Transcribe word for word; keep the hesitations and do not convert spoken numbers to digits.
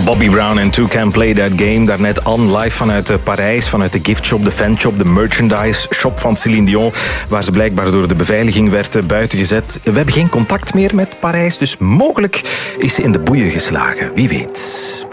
Bobby Brown en Two Can Play That Game. Daarnet Anne live vanuit Parijs, vanuit de giftshop, de fanshop, de merchandise shop van Céline Dion, waar ze blijkbaar door de beveiliging werd buitengezet. We hebben geen contact meer met Parijs, dus mogelijk is ze in de boeien geslagen. Wie weet.